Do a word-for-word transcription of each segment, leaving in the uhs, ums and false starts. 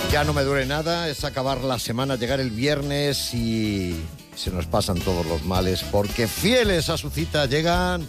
Ya no me duele nada, es acabar la semana, llegar el viernes y se nos pasan todos los males, porque fieles a su cita llegan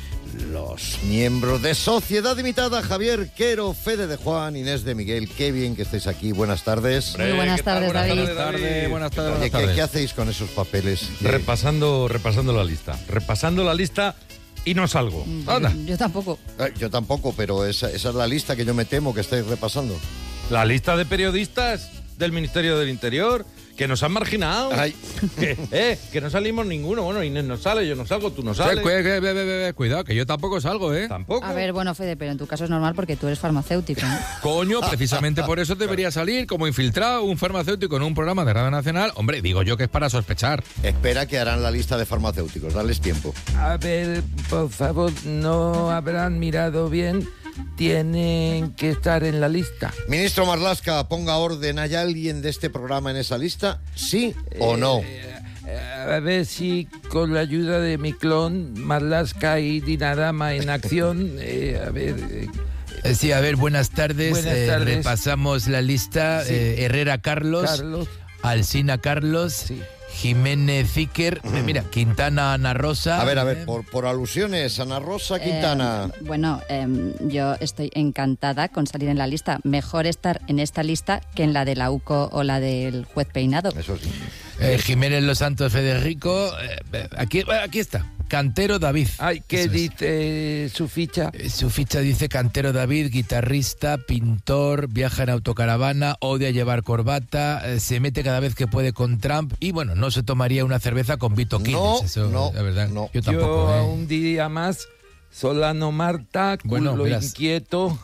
los miembros de Sociedad Limitada. Javier Quero, Fede de Juan, Inés de Miguel. Qué bien que estéis aquí. Buenas tardes. Muy buenas tardes, David. Buenas tardes, buenas tardes. Oye, Buenas ¿qué, tardes. ¿Qué hacéis con esos papeles? ¿Qué? Repasando, repasando la lista. Repasando la lista y no salgo. Anda. Yo, yo tampoco. Eh, yo tampoco, pero esa, esa es la lista que yo me temo que estáis repasando. La lista de periodistas del Ministerio del Interior que nos han marginado. Ay. Que, eh, que no salimos ninguno. Bueno, Inés no sale, yo no salgo, tú no sales. Cu- cu- cu- cu- cu- cu- Cuidado, que yo tampoco salgo, ¿eh? Tampoco. A ver, bueno, Fede, pero en tu caso es normal porque tú eres farmacéutico, ¿no? Coño, precisamente por eso debería salir como infiltrado un farmacéutico en un programa de Radio Nacional. Hombre, digo yo que es para sospechar. Espera que harán la lista de farmacéuticos, darles tiempo. A ver, por favor, no habrán mirado bien. Tienen que estar en la lista. Ministro Marlaska, ponga orden. ¿Hay alguien de este programa en esa lista? ¿Sí o no? Eh, a ver si con la ayuda de mi clon, Marlaska y Dinarama en acción, eh, a ver... eh, Sí, a ver, buenas tardes. Buenas Eh, tardes. repasamos la lista. Sí. Eh, Herrera Carlos, Carlos, Alsina Carlos, sí. Jiménez Iker, eh, mira, Quintana Ana Rosa. A ver, a ver, Eh, por, por alusiones, Ana Rosa Quintana. Eh, bueno, em, yo estoy encantada con salir en la lista. Mejor estar en esta lista que en la de la U C O o la del juez Peinado. Eso sí. eh, Jiménez Los Santos Federico. eh, eh, aquí, eh, aquí está. Cantero David. Ay, ¿qué Eso es. dice su ficha? Eh, Su ficha dice Cantero David, guitarrista, pintor, viaja en autocaravana, odia llevar corbata, eh, se mete cada vez que puede con Trump y bueno, no se tomaría una cerveza con Vito Quiles. No, Eso, no, la verdad. no. Yo tampoco. Yo eh. un día más, Solano Marta, Bueno, culo verás. inquieto,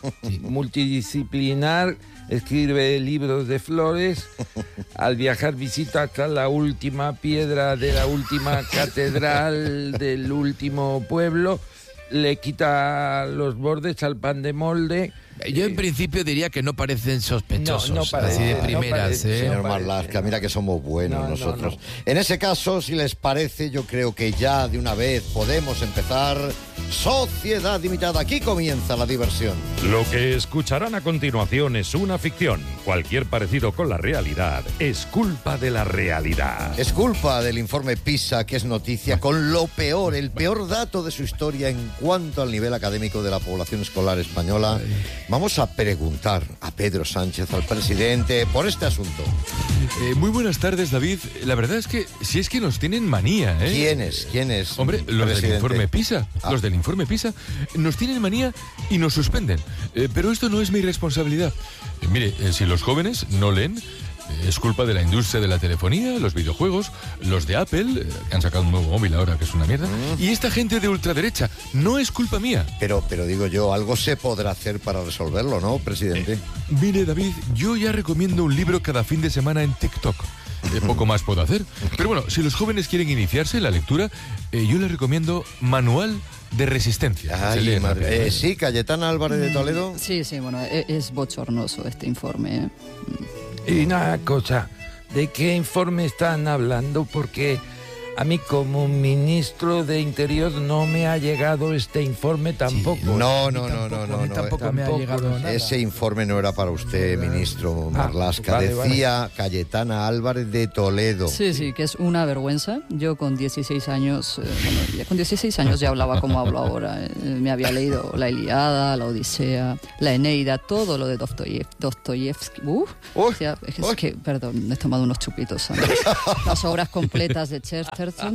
multidisciplinar, escribe libros de flores, al viajar visita hasta la última piedra de la última catedral del último pueblo, le quita los bordes al pan de molde. Yo en principio diría que no parecen sospechosos, No, no parece, así de no primeras, parece, ¿eh? Señor parece. Marlaska, mira que somos buenos No, no, nosotros. no. En ese caso, si les parece, yo creo que ya de una vez podemos empezar Sociedad Limitada. Aquí comienza la diversión. Lo que escucharán a continuación es una ficción. Cualquier parecido con la realidad es culpa de la realidad. Es culpa del informe PISA, que es noticia con lo peor, el peor dato de su historia en cuanto al nivel académico de la población escolar española. Vamos a preguntar a Pedro Sánchez, al presidente, por este asunto. Eh, muy buenas tardes, David. La verdad es que si es que nos tienen manía, ¿eh? ¿Quién es? ¿Quién es? Hombre, los del presidente? informe PISA, Ah. los del informe PISA nos tienen manía y nos suspenden. Eh, pero esto no es mi responsabilidad. Eh, mire, eh, si los jóvenes no leen, eh, es culpa de la industria de la telefonía, los videojuegos, los de Apple, eh, que han sacado un nuevo móvil ahora que es una mierda, y esta gente de ultraderecha. No es culpa mía. Pero, pero digo yo, algo se podrá hacer para resolverlo, ¿no, presidente? Mire, David, yo ya recomiendo un libro cada fin de semana en TikTok. Eh, poco más puedo hacer. Pero bueno, si los jóvenes quieren iniciarse en la lectura, eh, yo les recomiendo Manual de Resistencia. Se Ay, lee madre- rápido, eh, ¿eh? sí, Cayetana Álvarez de Toledo. Sí, sí, bueno, e- es bochornoso este informe. ¿eh? Y una cosa, ¿de qué informe están hablando? Porque a mí como ministro de Interior no me ha llegado este informe tampoco. No, no, no, no, no. A mí no, tampoco eh, me ha tampoco, llegado no. nada. Ese informe no era para usted, ministro Marlaska. vale, Decía Cayetana Álvarez de Toledo. Sí, sí, que es una vergüenza. Yo con dieciséis años, eh, bueno, ya con dieciséis años ya hablaba como hablo ahora. Eh, me había leído la Ilíada, la Odisea, la Eneida, todo lo de Dostoyev- Dostoyevsky. Uf, Uy, o sea, es, uy. que, perdón, me he tomado unos chupitos antes. Las obras completas de Chesterton,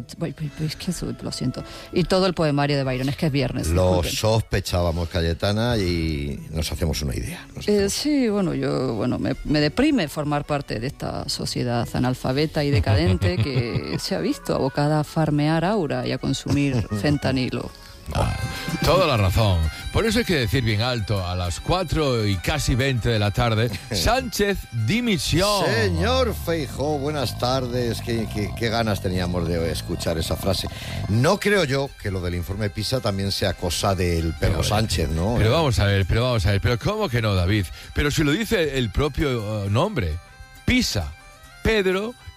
es que eso, lo siento. Y todo el poemario de Byron, es que es viernes. Lo disculpen. sospechábamos, Cayetana, y nos hacemos una idea. Nos Eh, hacemos- sí, bueno, yo, bueno, me, me deprime formar parte de esta sociedad analfabeta y decadente que se ha visto abocada a farmear aura y a consumir fentanilo. Ah, toda la razón. Por eso hay que decir bien alto, a las cuatro y casi veinte de la tarde, Sánchez dimisión. Señor Feijóo, buenas tardes. Qué, qué- qué ganas teníamos de escuchar esa frase. No creo yo que lo del informe PISA también sea cosa del Pedro Pero, Sánchez, ¿no? Pero vamos a ver, pero vamos a ver, pero ¿cómo que no, David? Pero si lo dice el propio eh, nombre, PISA, Pedro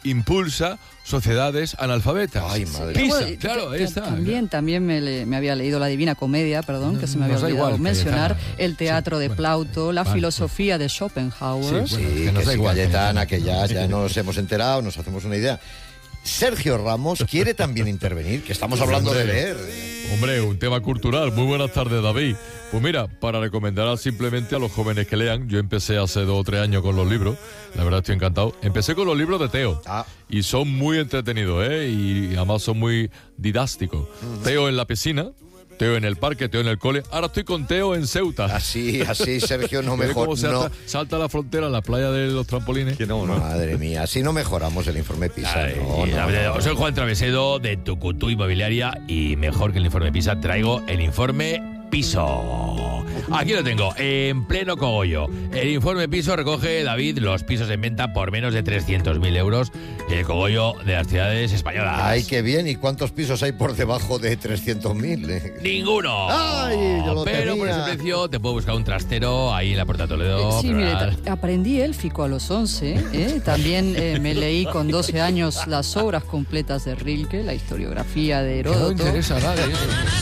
impulsa sociedades analfabetas. Ay, madre. PISA, Bueno, claro, ahí está. También, también me, le- me había leído la Divina Comedia, perdón, No, que se me había nos da olvidado igual, mencionar, Cayetana. el teatro Sí, de bueno. Plauto, la Vale. filosofía de Schopenhauer. Sí, bueno. Sí, que nos que da sí, igual. Cayetana, que ya, ya nos hemos enterado, nos hacemos una idea. Sergio Ramos quiere también intervenir, que estamos hablando de leer. Hombre, un tema cultural. Muy buenas tardes, David. Pues mira, para recomendar simplemente a los jóvenes que lean, yo empecé hace dos o tres años con los libros, la verdad estoy encantado. Empecé con los libros de Teo, Ah. y son muy entretenidos, ¿eh? Y además son muy didácticos. Teo en la piscina, Teo en el parque, Teo en el cole. Ahora estoy con Teo en Ceuta. Así, así, Sergio, no ¿Ves mejor. cómo No. salta, salta la frontera en la playa de los trampolines? Que no, no. Madre mía, así no mejoramos el informe PISA. Ay, No, no, a ver, no. Soy Juan Travesedo de Tucutú Inmobiliaria y mejor que el informe PISA traigo el informe Piso. Aquí lo tengo, en pleno cogollo. El informe Piso recoge, David, los pisos en venta por menos de trescientos mil euros en el cogollo de las ciudades españolas. Ay, qué bien. ¿Y cuántos pisos hay por debajo de trescientos mil? ¡Ninguno! Ay, yo lo Pero por ese tenía. precio te puedo buscar un trastero ahí en la Puerta de Toledo. Sí, pero mire, nada. ta- aprendí élfico a los once. ¿eh? También eh, me leí con doce años las obras completas de Rilke, la historiografía de Que no Heródoto. interesa nada de eso.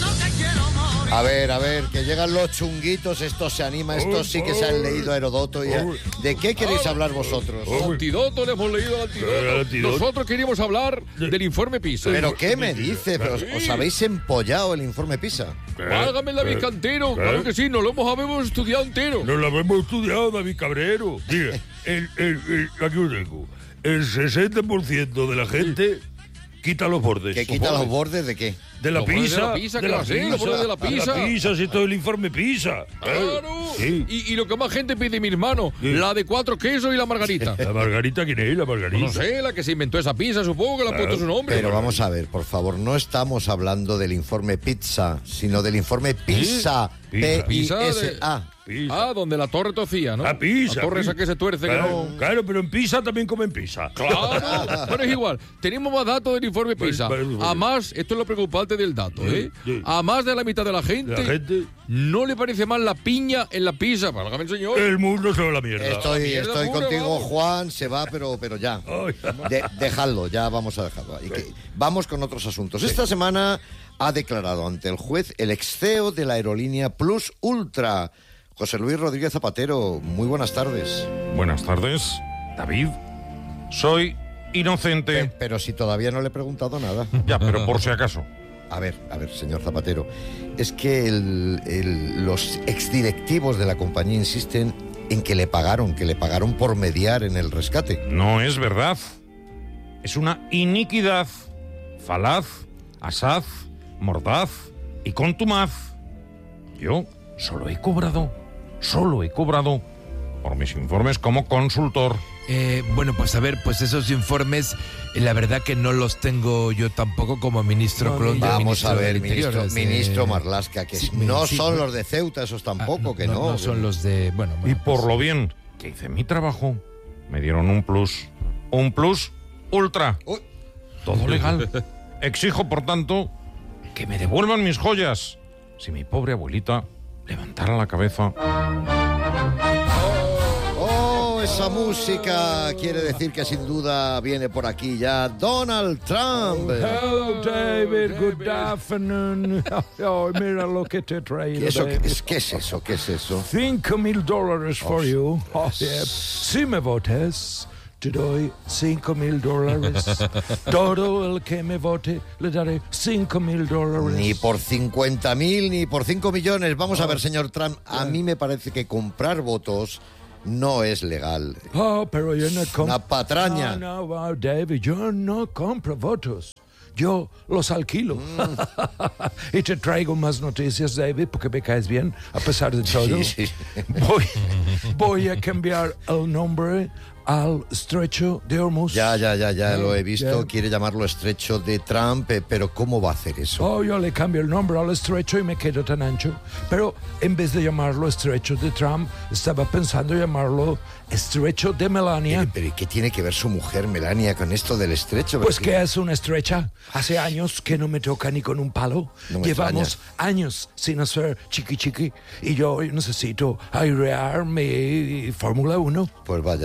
A ver, a ver, que llegan los chunguitos, esto se anima, estos sí que se han leído a Heródoto. y a- ¿De qué queréis hablar vosotros? Antídoto, le hemos leído al antídoto. El antídoto. Nosotros queríamos hablar del informe PISA. ¿Pero qué me dice? Pero os, os habéis empollado el informe PISA. Válgame la Vicantero, claro que sí, nos lo hemos, habemos estudiado entero. Nos lo hemos estudiado, David Cabrero. Mira, el, el, el- aquí lo tengo. El sesenta por ciento de la gente quita los bordes. ¿Que quita los bordes de qué? De la Los bordes de pizza. la pizza, que lo sé, los bordes de la pizza. De la pizza, si todo el informe pizza. ¡Claro! Sí. Y, y lo que más gente pide, mi hermano, Sí. la de cuatro quesos y la margarita. ¿La margarita quién es? La margarita. No sé, la que se inventó esa pizza, supongo que le ha puesto su nombre. Pero vamos a ver, por favor, no estamos hablando del informe pizza, sino del informe PISA. Pizza. P I S A. Pizza. Ah, donde la torre tocía, ¿no? La pizza. La torre esa que se tuerce, que Claro, no... claro, pero en pizza también comen pizza. Claro, pero es igual. Tenemos más datos del informe PISA. Vale, vale, vale. A más, esto es lo preocupante del dato, ¿eh? sí. A más de la mitad de la gente, La gente, no le parece mal la piña en la pizza. Válgame el señor. el mundo se va a la mierda. Estoy, mierda estoy pura, contigo, vamos. Juan, se va, pero, pero ya. Ay, De- dejadlo, ya vamos a dejarlo. Y que- vamos con otros asuntos. Esta semana ha declarado ante el juez el ex C E O de la aerolínea Plus Ultra, José Luis Rodríguez Zapatero. Muy buenas tardes. Buenas tardes, David. Soy inocente. Pe- pero si todavía no le he preguntado nada. Ya, pero por si acaso. A ver, a ver, señor Zapatero. Es que el- el- los exdirectivos de la compañía insisten en que le pagaron, que le pagaron por mediar en el rescate. No es verdad. Es una iniquidad, falaz, asaz, mordaz y contumaz. Yo solo he cobrado, solo he cobrado por mis informes como consultor. Eh, bueno, pues a ver, pues esos informes, eh, la verdad que no los tengo yo tampoco como ministro No, clon del Vamos ministro a ver, del Interior, ministro, es, eh, ministro Marlaska, que sí, no sí, son bueno. los de Ceuta, esos tampoco, ah, que no. No son los de, bueno, Y bueno, por pues, lo bien que hice mi trabajo, me dieron un plus. Un plus ultra. Uy. Todo legal. Exijo, por tanto, que me devuelvan mis joyas. Si mi pobre abuelita levantara la cabeza. Oh, esa música quiere decir que sin duda viene por aquí ya Donald Trump. Hello, David. Good afternoon. Oh, mira lo que te he traído. ¿Eso, David. qué, es, ¿Qué es eso? ¿Qué es eso? Cinco mil dólares for you. Oh, yeah. Si me votes, te doy cinco mil dólares. Todo el que me vote le daré cinco mil dólares. Ni por cincuenta mil ni por cinco millones. Vamos a ver, señor Trump, a mí me parece que comprar votos no es legal. Oh, pero yo no compro. Una patraña. No, no, wow, David, yo no compro votos. Yo los alquilo. Mm. Y te traigo más noticias, David, porque me caes bien, a pesar de todo. Sí, sí. Voy, voy a cambiar el nombre al estrecho de Hormuz. Ya, ya, ya, ya lo he visto. Ya. Quiere llamarlo estrecho de Trump, eh, pero ¿cómo va a hacer eso? Oh, yo le cambio el nombre al estrecho y me quedo tan ancho. Pero en vez de llamarlo estrecho de Trump, estaba pensando llamarlo estrecho de Melania. Pero, pero ¿y ¿qué tiene que ver su mujer Melania con esto del estrecho? Pues Porque- que es una estrecha. Hace años que no me toca ni con un palo. No me Llevamos años sin hacer chiqui chiqui. Y yo necesito airear mi Fórmula uno. Pues vaya, a usted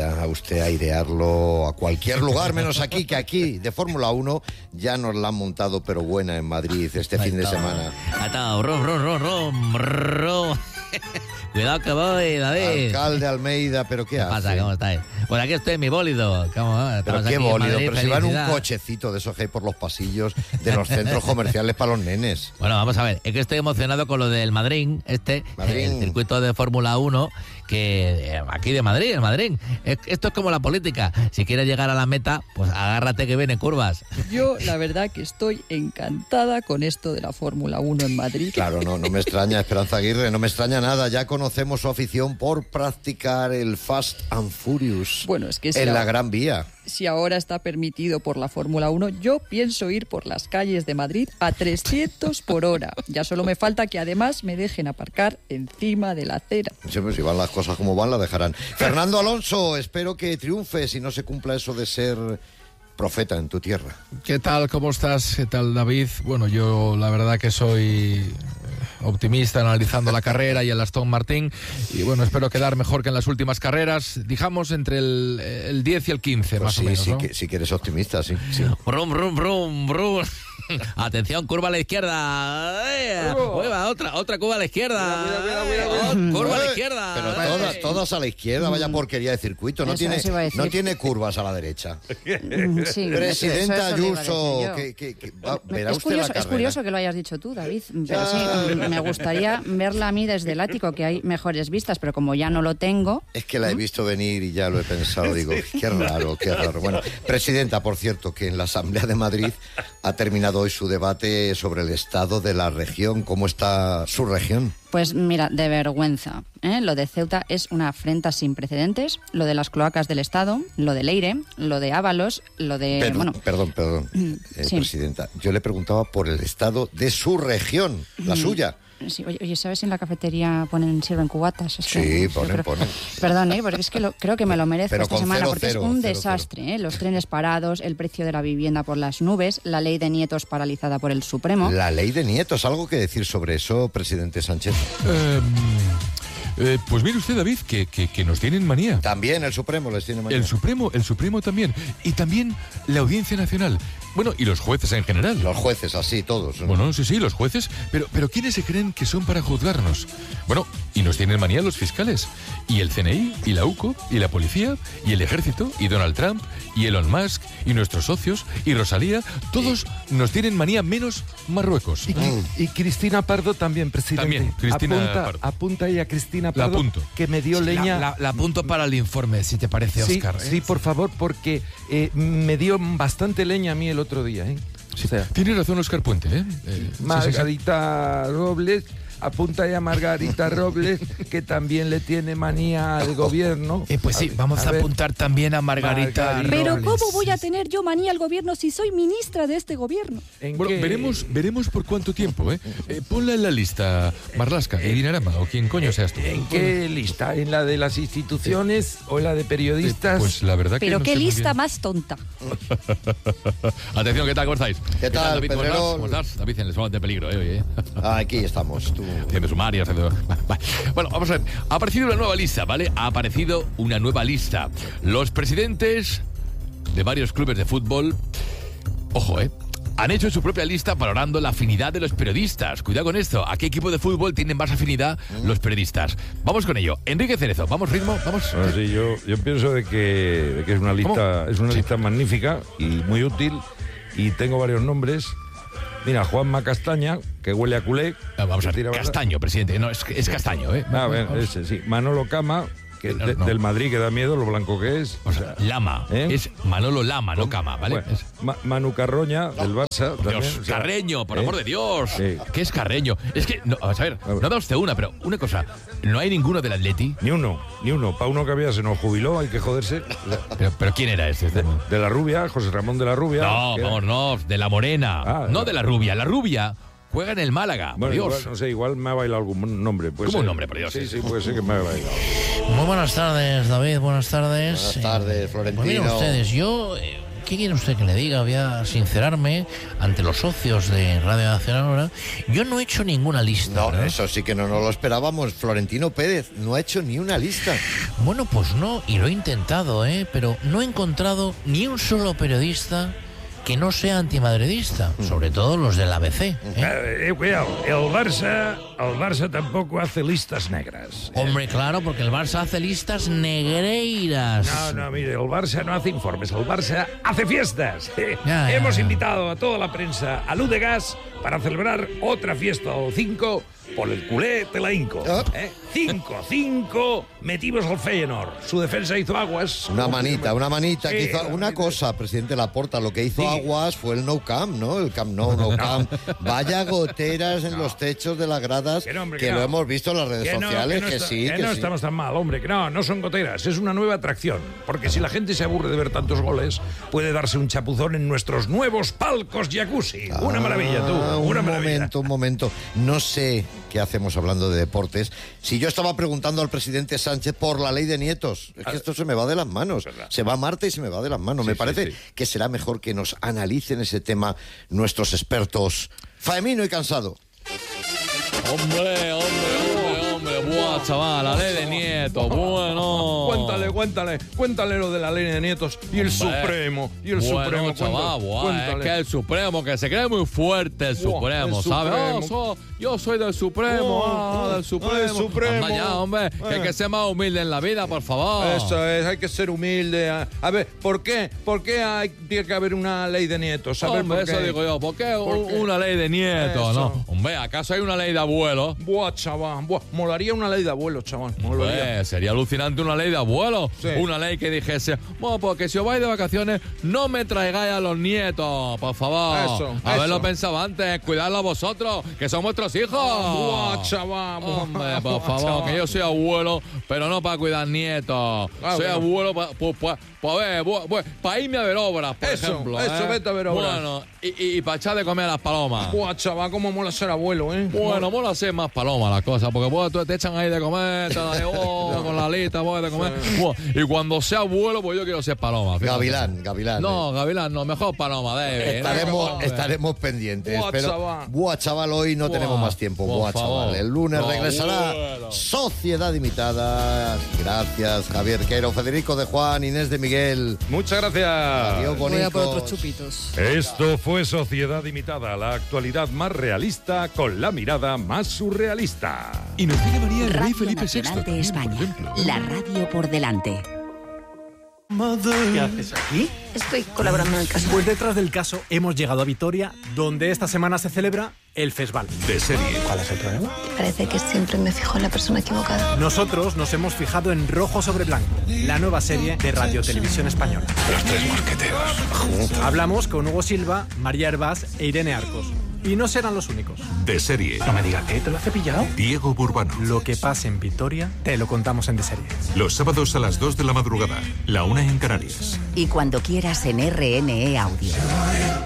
usted airearlo a cualquier lugar, menos aquí, que aquí, de Fórmula uno, ya nos la han montado, pero buena en Madrid este fin de semana. Ahí está, rum, rum, rum, rum, rum. Cuidado que voy, David. Alcalde Almeida, ¿pero qué, ¿Qué hace? pasa? ¿Cómo estáis? Pues aquí estoy en mi bólido. ¿Cómo? Pero Estamos qué aquí en bólido, Madrid, pero si van un felicidad. cochecito de esos que hay por los pasillos de los centros comerciales para los nenes. Bueno, vamos a ver, es que estoy emocionado con lo del Madrid, este, Madrid. el circuito de Fórmula uno, que eh, aquí de Madrid, el Madrid. Es- Esto es como la política. Si quieres llegar a la meta, pues agárrate que vienen curvas. Yo, la verdad, que estoy encantada con esto de la Fórmula uno en Madrid. Claro, no, no me extraña, Esperanza Aguirre, no me extraña nada. Ya conocemos su afición por practicar el Fast and Furious Bueno, es que si en la ahora- Gran Vía. Si ahora está permitido por la Fórmula uno, yo pienso ir por las calles de Madrid a trescientos por hora. Ya solo me falta que además me dejen aparcar encima de la acera. Siempre si van las cosas como van, la dejarán. Fernando Alonso, espero que triunfe si no se cumpla eso de ser profeta en tu tierra. ¿Qué tal? ¿Cómo estás? ¿Qué tal, David? Bueno, yo la verdad que soy optimista analizando la carrera y el Aston Martin, y bueno, espero quedar mejor que en las últimas carreras, digamos entre el, el diez y el quince, Pues más sí, o menos, sí, ¿no? que, sí que eres optimista, sí. sí. Brum, brum, brum, brum. Atención, curva a la izquierda. Eh, uy, va, otra, otra curva a la izquierda. Oh, curva a la izquierda. Pero todas, todas a la izquierda, vaya porquería de circuito. No Eso- tiene, eso iba a decir. no tiene curvas a la derecha. Mm, sí, Presidenta eso- eso lo iba a Ayuso, decir yo. que, que- que- va- Me- verá es, usted curioso, la es carrera. curioso que lo hayas dicho tú, David, pero sí, mm, me gustaría verla a mí desde el ático, que hay mejores vistas, pero como ya no lo tengo, Es que la he visto venir y ya lo he pensado. Digo, qué raro, qué raro. Bueno, presidenta, por cierto, que en la Asamblea de Madrid ha terminado hoy su debate sobre el estado de la región. ¿Cómo está su región? pues mira, de vergüenza. ¿eh? Lo de Ceuta es una afrenta sin precedentes, lo de las cloacas del Estado, lo de Leire, lo de Ábalos, lo de... Perdón, bueno, perdón, perdón, eh, sí. presidenta. Yo le preguntaba por el estado de su región, la suya. sí, oye, oye, ¿sabes si en la cafetería ponen sirven cubatas? Es que- Sí, yo ponen, creo- ponen. Perdón, ¿eh? porque es que lo- creo que me lo merezco Pero esta con semana, cero, porque cero, es un cero, desastre. ¿eh? Los trenes parados, el precio de la vivienda por las nubes, la ley de nietos paralizada por el Supremo. La ley de nietos, ¿algo que decir sobre eso, presidente Sánchez? Eh, eh, pues mire usted, David, que, que, que nos tienen manía. También el Supremo les tiene mañana. El Supremo, el Supremo también. Y también la Audiencia Nacional. Bueno, y los jueces en general. Los jueces, así, todos. ¿no? Bueno, sí, sí, los jueces. Pero, pero ¿quiénes se creen que son para juzgarnos? Bueno, y nos tienen manía los fiscales. Y el C N I, y la U C O, y la policía, y el ejército, y Donald Trump, y Elon Musk, y nuestros socios, y Rosalía. Todos nos tienen manía menos Marruecos. Y, y Cristina Pardo también, presidente. También, Cristina apunta, Pardo. Apunta ahí a Cristina La Pardo, apunto. que me dio leña. La, la- la apunto para el informe, si te parece, sí, Óscar. ¿eh? sí, por favor, porque eh, me dio bastante leña a mí el otro día. ¿eh? O sea, Tiene razón Óscar Puente, ¿eh? Eh, sí, sí, sí. Margarita Robles, apunta ahí a Margarita Robles, que también le tiene manía al gobierno. Eh, pues sí, vamos a, ver. apuntar también a Margarita. Margarita. Pero Robles. ¿cómo voy a tener yo manía al gobierno si soy ministra de este gobierno? ¿En Bueno, qué- veremos, veremos por cuánto tiempo, ¿eh? Eh, Ponla en la lista, Marlaska, y Dinarama, o quien coño seas tú. ¿En qué lista? ¿En la de las instituciones o en la de Eh, periodistas? Pues la verdad que Pero no qué sé muy lista bien. más tonta. Atención, ¿qué tal? ¿Cómo estáis? ¿Qué tal, David? ¿Cómo estás? Pedrerol? ¿Cómo estás? David, en el salón de peligro, ¿eh? Hoy, ¿eh? Ah, aquí estamos. Tú. Haciendo sumarios, haciendo... Vale. Bueno, vamos a ver. Ha aparecido una nueva lista, ¿vale? Ha aparecido una nueva lista. Los presidentes de varios clubes de fútbol, ojo, ¿eh? Han hecho su propia lista valorando la afinidad de los periodistas. Cuidado con esto. ¿A qué equipo de fútbol tienen más afinidad los periodistas? Vamos con ello. Enrique Cerezo, vamos ritmo, vamos. Bueno, sí, yo, yo pienso de que, de que es una lista, es una Sí. lista magnífica y muy útil. Y tengo varios nombres. Mira, Juanma Castaña, que huele a culé. Ah, Vamos a Tira ver. verdad. Castaño, presidente. No, es, es Castaño, ¿eh? A ver, ese sí. Manolo Cama, que No, de- no. del Madrid, que da miedo, lo blanco que es. O sea, Lama. ¿Eh? Es Manolo Lama, no Cama, ¿vale? Bueno, Es- Ma- Manu Carroña, del Barça. también, Dios, o sea, Carreño, por ¿eh? amor de Dios. Sí. ¿Qué es Carreño? Es que, no, vamos a ver, ver. no da usted una, pero una cosa, ¿no hay ninguno del Atleti? Ni uno, ni uno. Para uno que había se nos jubiló, hay que joderse. Pero, pero ¿quién era este? De, de la Rubia, José Ramón de la Rubia. No, que era- vamos, no, de la Morena. Ah, no no. de la Rubia. La Rubia juega en el Málaga, por Bueno, Dios. igual, no sé, igual me ha bailado algún nombre. puede ¿Cómo un ser. nombre, por Dios? Sí, sí, puede ser que me haya bailado. Muy buenas tardes, David, buenas tardes. Buenas tardes, Eh, Florentino. Pues miren ustedes, yo eh, ¿qué quiere usted que le diga? Voy a sincerarme ante los socios de Radio Nacional ahora. Yo no he hecho ninguna lista. No, ¿verdad? eso sí que no nos lo esperábamos. Florentino Pérez no ha hecho ni una lista. Bueno, pues no, y lo he intentado, ¿eh? Pero no he encontrado ni un solo periodista que no sea antimadridista, sobre todo los del A B C. ¿eh? Eh, eh, cuidado, el Barça, el Barça tampoco hace listas negras. Hombre, claro, porque el Barça hace listas negreiras. No, no, mire, el Barça no hace informes, el Barça hace fiestas. Eh, Ya, ya, Hemos ya. invitado a toda la prensa a Luz de Gas para celebrar otra fiesta o cinco por el culé te la hinco. ¿eh? Cinco, cinco, metimos al Feyenoord. Su defensa hizo aguas. Una manita, una manita. Sí, que hizo, una una manita. cosa, presidente Laporta, lo que hizo Sí. aguas fue el no camp, ¿no? El camp no, no camp. Vaya goteras en los techos de las gradas, Que no, hombre, que que lo no. hemos visto en las redes Que no, sociales, que no que, está- sí, que que no sí. estamos tan mal, hombre, que no, no son goteras, es una nueva atracción. Porque si la gente se aburre de ver tantos goles, puede darse un chapuzón en nuestros nuevos palcos jacuzzi. Una maravilla, tú, Ah, una un maravilla. momento, un momento. No sé qué hacemos hablando de deportes. Si yo estaba preguntando al presidente Sánchez por la ley de nietos, es que esto se me va de las manos. Se va a Marte y se me va de las manos. Sí, me sí, parece sí. que será mejor que nos analicen ese tema nuestros expertos. Faemino y Cansado. Hombre, hombre, hombre, hombre. Buah, chaval, la ley de nietos. Bueno. Cuéntale, cuéntale, cuéntale lo de la ley de nietos y el Hombre. Supremo. Y el Bueno, Supremo, chaval, cuéntale, buah, cuéntale. es que el Supremo, que se cree muy fuerte el Buah, Supremo, el ¿sabes? Supremo. Ah, so- yo soy del Supremo, Buah, ah, del el Supremo. Supremo. Anda ya, hombre, que hay Eh. que ser más humilde en la vida, por favor. Eso es, hay que ser humilde. A, a ver, ¿por qué? ¿Por qué hay, tiene que haber una ley de nietos? A ver, Hombre, ¿por qué? eso digo yo, ¿por qué, ¿Por un- qué? una ley de nietos, Eso. no? Hombre, ¿acaso hay una ley de abuelos? Buah, chaval, buah, molaría una ley de abuelos, chaval. Molaría. Pues, sería alucinante una ley de abuelos. Sí. Una ley que dijese, bueno, porque si os vais de vacaciones, no me traigáis a los nietos, por favor. Eso, Haberlo eso. pensado antes, cuidadlo vosotros, que son vuestros hijos. Buah, chaval. buah, Hombre, por buah, favor, chaval. que yo soy abuelo, pero no para cuidar nietos. Ah, soy bueno. abuelo para pues, pues, pues, ver, bu- bu- para irme a ver obras, por Eso, ejemplo. eso, ¿eh? vete a ver obras. Bueno, y, y, y para echar de comer a las palomas. Buah, chaval, cómo mola ser abuelo, ¿eh? Bueno, mola ser más paloma la cosa, porque pues, tú te echan ahí de comer, te dan ahí, oh, con la lista, voy de comer. Buah, y cuando sea abuelo, pues yo quiero ser paloma. fíjate. Gavilán, Gavilán. No, Gavilán, no, mejor paloma, David. Estaremos, No, estaremos pendientes. Buah, pero, chaval. buah, chaval, hoy no Buah, tenemos más tiempo. por Buah, favor. chaval. El lunes No, regresará bueno. Sociedad Imitada. Gracias, Javier Quero, Federico de Juan, Inés de Miguel. Muchas gracias. Adiós, Voy a por bonicos. otros chupitos. Esto fue Sociedad Imitada, la actualidad más realista con la mirada más surrealista. Y nos tiene María el rey Radio Felipe sexto. Nacional de también, por España. ejemplo. La radio por delante. ¿Qué haces aquí? Estoy colaborando en el caso. Pues detrás del caso hemos llegado a Vitoria, donde esta semana se celebra el Festival. De serie. ¿Cuál es el problema? Parece que siempre me fijo en la persona equivocada. Nosotros nos hemos fijado en Rojo sobre Blanco, la nueva serie de Radio Televisión Española. Los tres mosqueteros. Hablamos con Hugo Silva, María Hervás e Irene Arcos. Y no serán los únicos. De serie. No me digas que te lo has cepillado. Diego Burbano. Lo que pase en Vitoria, te lo contamos en De Serie. Los sábados a las dos de la madrugada. La una en Canarias. Y cuando quieras en R N E Audio.